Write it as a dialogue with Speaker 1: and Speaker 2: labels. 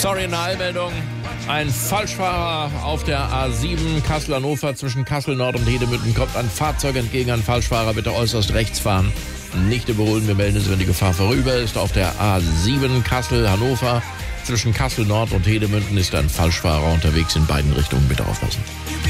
Speaker 1: Sorry, eine Eilmeldung. Ein Falschfahrer auf der A7 Kassel-Hannover zwischen Kassel Nord und Hedemünden kommt ein Fahrzeug entgegen. Ein Falschfahrer, bitte äußerst rechts fahren. Nicht überholen, wir melden es, wenn die Gefahr vorüber ist. Auf der A7 Kassel-Hannover zwischen Kassel Nord und Hedemünden ist ein Falschfahrer unterwegs in beiden Richtungen. Bitte aufpassen.